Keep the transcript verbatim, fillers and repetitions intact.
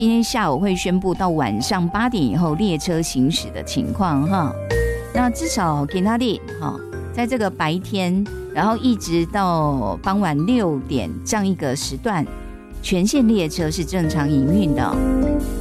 今天下午会宣布到晚上八点以后列车行驶的情况哈。那至少给那里哈，在这个白天，然后一直到傍晚六点这样一个时段，全线列车是正常营运的。